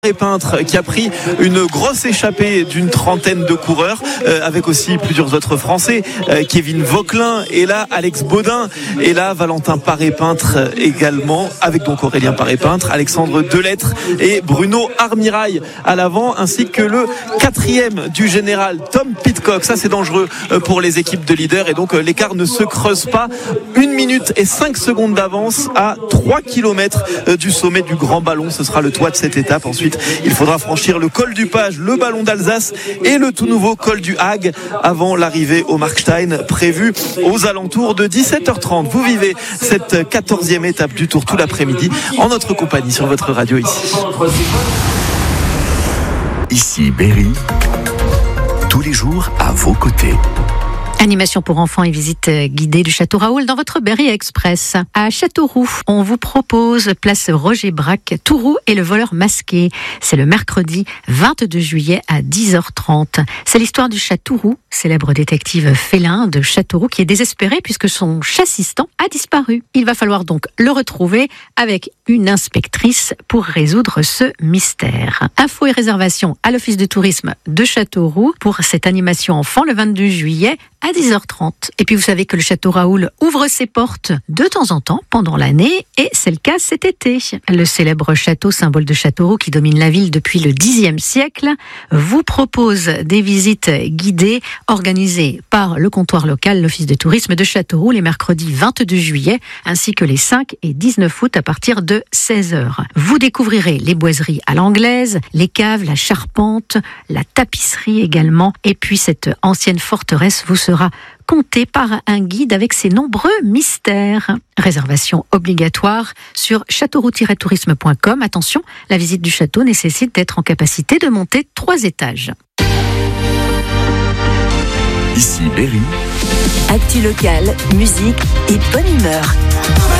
Et peintre qui a pris une grosse échappée d'une trentaine de coureurs avec aussi plusieurs autres Français. Kevin Vauquelin est là, Alex Baudin est là, Valentin Paré-Peintre également, avec donc Aurélien Paré-Peintre, Alexandre Delettre et Bruno Armirail à l'avant, ainsi que le 4e du général Tom Pidcock. Ça, c'est dangereux pour les équipes de leaders et donc l'écart ne se creuse pas. 1 minute et 5 secondes d'avance à 3 km du sommet du Grand Ballon. Ce sera le toit de cette étape. Ensuite, il faudra franchir le col du Page, le Ballon d'Alsace et le tout nouveau col du Hague avant l'arrivée au Markstein prévue aux alentours de 17h30. Vous vivez cette 14e étape du Tour tout l'après-midi en notre compagnie sur votre radio ici. Ici Berry, tous les jours à vos côtés. Animation pour enfants et visite guidée du Château Raoul dans votre Berry Express. À Châteauroux, on vous propose place Roger Braque, Touroux et le voleur masqué. C'est le mercredi 22 juillet à 10h30. C'est l'histoire du chat Touroux, célèbre détective félin de Châteauroux qui est désespéré puisque son chassistant a disparu. Il va falloir donc le retrouver avec une inspectrice pour résoudre ce mystère. Infos et réservations à l'Office de tourisme de Châteauroux pour cette animation enfant le 22 juillet à 10h30. Et puis vous savez que le Château Raoul ouvre ses portes de temps en temps pendant l'année et c'est le cas cet été. Le célèbre château, symbole de Châteauroux qui domine la ville depuis le Xe siècle, vous propose des visites guidées organisées par le comptoir local, l'Office de tourisme de Châteauroux les mercredis 22 juillet ainsi que les 5 et 19 août à partir de 16h. Vous découvrirez les boiseries à l'anglaise, les caves, la charpente, la tapisserie également et puis cette ancienne forteresse vous sera compté par un guide avec ses nombreux mystères. Réservation obligatoire sur châteauroux-tourisme.com. Attention, la visite du château nécessite d'être en capacité de monter 3 étages. Ici Berry. Actu locale, musique et bonne humeur.